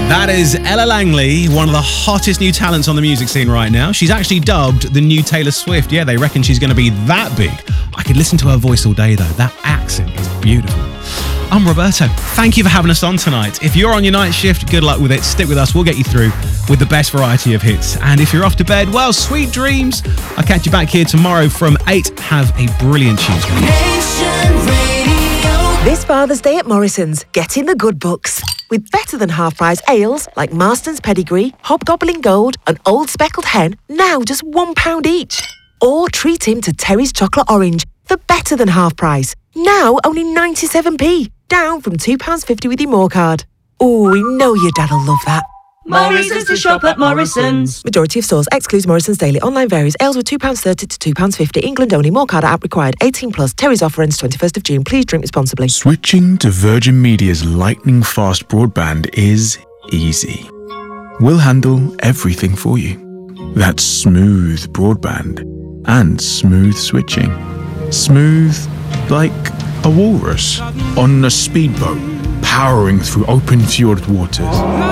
That is Ella Langley, one of the hottest new talents on the music scene right now. She's actually dubbed the new Taylor Swift. Yeah, they reckon she's going to be that big. I could listen to her voice all day, though. That accent is beautiful. I'm Roberto. Thank you for having us on tonight. If you're on your night shift, good luck with it. Stick with us. We'll get you through with the best variety of hits. And if you're off to bed, well, sweet dreams. I'll catch you back here tomorrow from 8. Have a brilliant Tuesday. This Father's Day at Morrison's, get in the good books. With better than half-price ales like Marston's Pedigree, Hobgoblin Gold and Old Speckled Hen, now just £1 each. Or treat him to Terry's Chocolate Orange for better than half price, now only 97p, down from £2.50 with your More card. Oh, we know your dad'll love that. Morrison's to shop at Morrison's. Majority of stores excludes Morrison's Daily. Online varies. Ales with £2.30 to £2.50. England only. More card app required. 18 plus. Terry's offer ends 21st of June. Please drink responsibly. Switching to Virgin Media's lightning fast broadband is easy. We'll handle everything for you. That's smooth broadband and smooth switching. Smooth like a walrus on a speedboat powering through open fjord waters.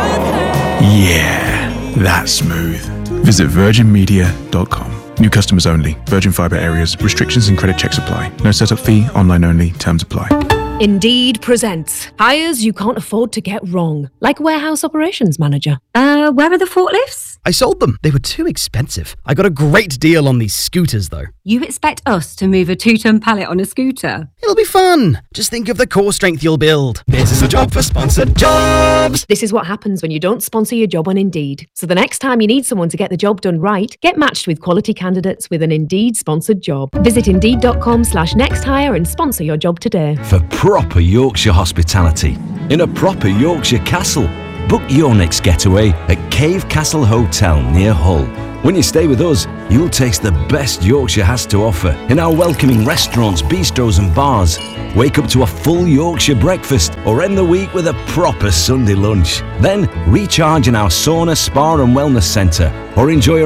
Yeah, that's smooth. Visit virginmedia.com. New customers only. Virgin Fibre areas. Restrictions and credit checks apply. No setup fee. Online only. Terms apply. Indeed presents hires you can't afford to get wrong, like warehouse operations manager. Where are the forklifts? I sold them. They were too expensive. I got a great deal on these scooters, though. You expect us to move a 2-ton pallet on a scooter? It'll be fun. Just think of the core strength you'll build. This is a job for sponsored jobs. This is what happens when you don't sponsor your job on Indeed. So the next time you need someone to get the job done right, get matched with quality candidates with an Indeed sponsored job. Visit Indeed.com/nexthire and sponsor your job today. For proper Yorkshire hospitality in a proper Yorkshire castle. Book your next getaway at Cave Castle Hotel near Hull. When you stay with us, you'll taste the best Yorkshire has to offer in our welcoming restaurants, bistros and bars. Wake up to a full Yorkshire breakfast or end the week with a proper Sunday lunch. Then recharge in our sauna, spa and wellness centre or enjoy a